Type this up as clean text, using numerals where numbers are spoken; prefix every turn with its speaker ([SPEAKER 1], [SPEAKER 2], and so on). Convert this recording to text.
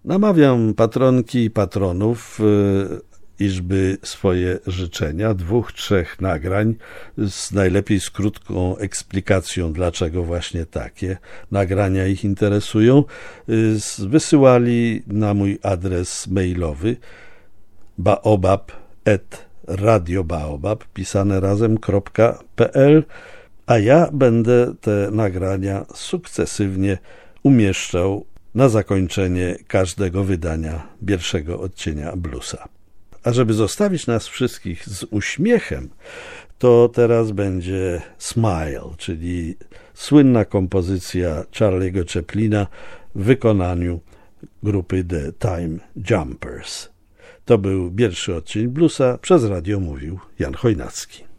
[SPEAKER 1] Namawiam patronki i patronów, iżby swoje życzenia, 2-3 nagrań, najlepiej z krótką eksplikacją, dlaczego właśnie takie nagrania ich interesują, wysyłali na mój adres mailowy baobab@radiobaobab, pisane razem.pl, a ja będę te nagrania sukcesywnie umieszczał na zakończenie każdego wydania pierwszego odcienia bluesa. A żeby zostawić nas wszystkich z uśmiechem, to teraz będzie Smile, czyli słynna kompozycja Charlie'ego Chaplina w wykonaniu grupy The Time Jumpers. To był pierwszy odcień bluesa, przez radio mówił Jan Chojnacki.